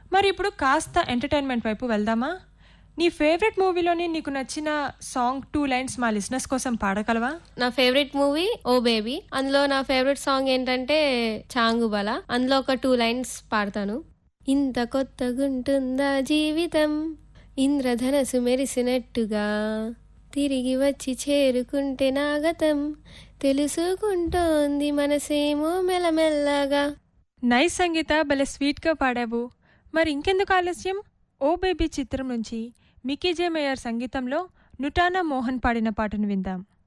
మరి ఇప్పుడు కాస్త ఎంటర్టైన్మెంట్ వైపు వెళ్దామా? నీ ఫేవరెట్ మూవీలోని నీకు నచ్చిన సాంగ్ 2 లైన్స్ మా లిసనర్స్ కోసం పాడగలవా? నా ఫేవరెట్ మూవీ ఓ బేబీ. అందులో నా ఫేవరెట్ సాంగ్ ఏంటంటే చాంగుబల. అందులో ఒక 2 లైన్స్ పాడతాను. ఇంత కొత్తగుంటుందా జీవితం, ఇంద్రధనసు మెరిసినట్టుగా, తిరిగి వచ్చి చేరుకుంటే నాగతం, తెలుసుకుంటోంది మనసేమో మెల్లమెల్లగా. నైస్ సంగీత, భలే స్వీట్గా పాడావు. మరి ఇంకెందుకు ఆలస్యం, ఓ బేబీ చిత్రం నుంచి మికీ జే మేయర్ సంగీతంలో నుటానా మోహన్ పాడిన పాటను విందాం.